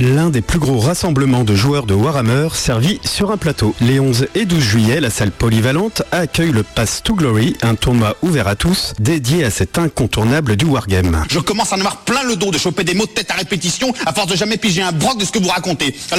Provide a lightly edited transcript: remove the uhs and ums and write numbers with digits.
L'un des plus gros rassemblements de joueurs de Warhammer servi sur un plateau. Les 11 et 12 juillet, la salle polyvalente accueille le Path to Glory, un tournoi ouvert à tous, dédié à cet incontournable du wargame. Je commence à en avoir plein le dos de choper des mots de tête à répétition à force de jamais piger un broc de ce que vous racontez. Alors